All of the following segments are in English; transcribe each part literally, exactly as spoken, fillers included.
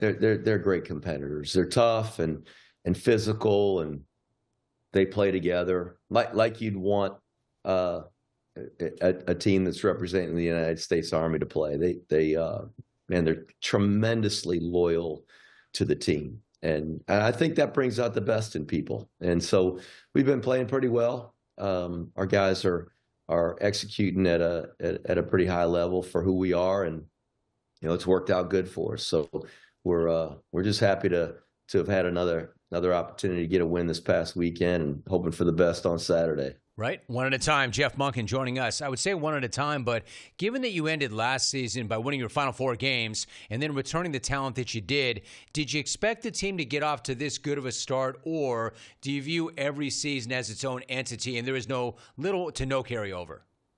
they're they're they're great competitors. They're tough and and physical, and they play together like like you'd want uh, a, a team that's representing the United States Army to play. They they uh, man, they're tremendously loyal to the team, and I think that brings out the best in people. And so we've been playing pretty well. Um, our guys are are executing at a at, at a pretty high level for who we are, and you know it's worked out good for us. So we're uh, we're just happy to to have had another another opportunity to get a win this past weekend, and hoping for the best on Saturday. Right. One at a time. Jeff Monken joining us. I would say one at a time, but given that you ended last season by winning your final four games and then returning the talent that you did, did you expect the team to get off to this good of a start, or do you view every season as its own entity and there is no little to no carryover?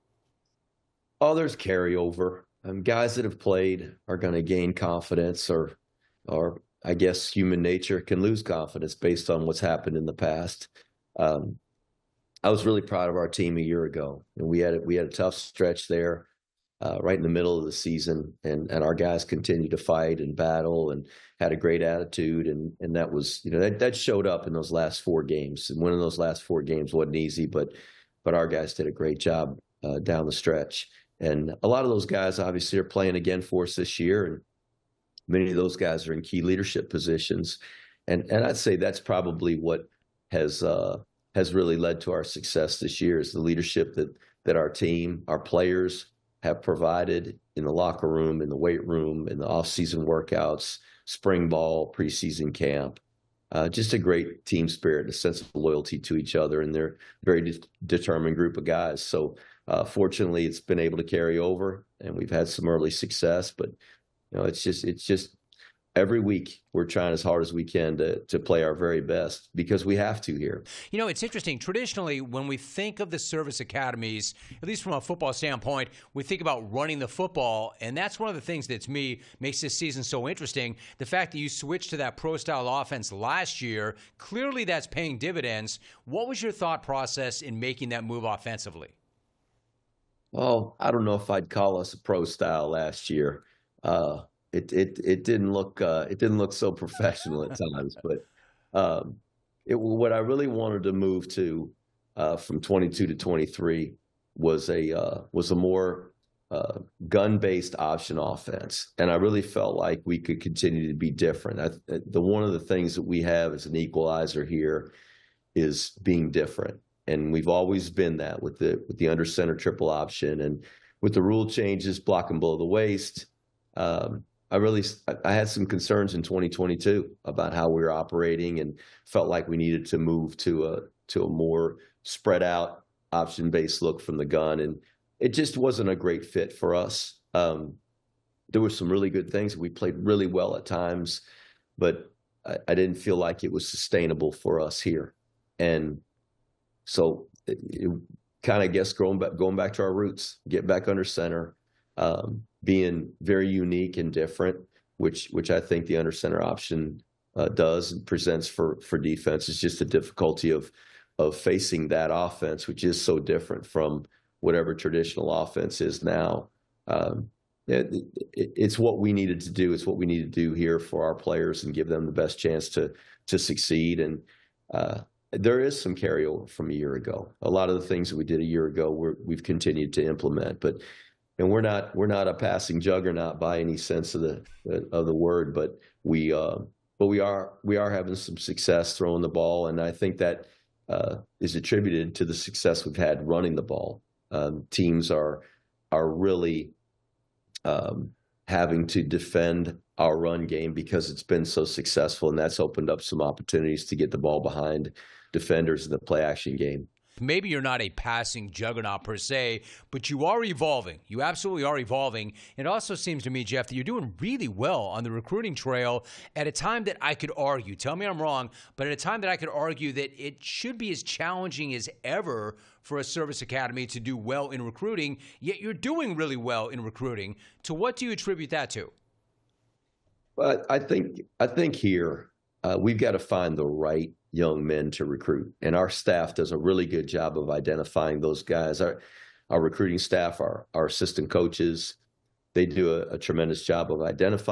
Oh, there's carryover. Um, guys that have played are going to gain confidence, or, or I guess human nature can lose confidence based on what's happened in the past. Um, I was really proud of our team a year ago, and we had we had a tough stretch there, uh, right in the middle of the season, and and our guys continued to fight and battle and had a great attitude, and and that was you know that that showed up in those last four games. And winning those last four games wasn't easy, but but our guys did a great job uh, down the stretch, and a lot of those guys obviously are playing again for us this year, and many of those guys are in key leadership positions, and and I'd say that's probably what has. Uh, has really led to our success this year, is the leadership that that our team, our players have provided in the locker room, in the weight room, in the off-season workouts, spring ball, preseason camp. Uh, just a great team spirit, a sense of loyalty to each other, and they're a very de- determined group of guys. So uh, fortunately, it's been able to carry over, and we've had some early success. But you know, it's just it's just every week we're trying as hard as we can to to play our very best, because we have to here. You know, it's interesting. Traditionally, when we think of the service academies, at least from a football standpoint, we think about running the football, and that's one of the things that, to me, makes this season so interesting. The fact that you switched to that pro-style offense last year, clearly that's paying dividends. What was your thought process in making that move offensively? Well, I don't know if I'd call us a pro-style last year. Uh, It it it didn't look uh, it didn't look so professional at times, but um, it, what I really wanted to move to uh, from twenty-two to twenty-three was a uh, was a more uh, gun-based option offense, and I really felt like we could continue to be different. I, the one of the things that we have as an equalizer here is being different, and we've always been that with the with the under center triple option, and with the rule changes, block and below the waist. Um, I really, I had some concerns in twenty twenty-two about how we were operating, and felt like we needed to move to a to a more spread out option based look from the gun, and it just wasn't a great fit for us. Um, there were some really good things. We played really well at times, but I, I didn't feel like it was sustainable for us here, and so it, it kind of guess going back going back to our roots, get back under center. Um, being very unique and different, which which I think the under center option uh, does and presents for for defense. Is just the difficulty of of facing that offense, which is so different from whatever traditional offense is now. Um, it, it, it's what we needed to do. It's what we need to do here for our players and give them the best chance to to succeed. And uh, there is some carryover from a year ago. A lot of the things that we did a year ago, we're, we've continued to implement, but. And we're not we're not a passing juggernaut by any sense of the of the word, but we uh, but we are we are having some success throwing the ball, and I think that uh, is attributed to the success we've had running the ball. Um, teams are are really um, having to defend our run game because it's been so successful, and that's opened up some opportunities to get the ball behind defenders in the play action game. Maybe you're not a passing juggernaut per se, but you are evolving. You absolutely are evolving. It also seems to me, Jeff, that you're doing really well on the recruiting trail at a time that I could argue, tell me I'm wrong, but at a time that I could argue that it should be as challenging as ever for a service academy to do well in recruiting, yet you're doing really well in recruiting. To what do you attribute that to? But I think I think here uh, we've got to find the right young men to recruit, and our staff does a really good job of identifying those guys. Our our recruiting staff, our our assistant coaches, they do a, a tremendous job of identifying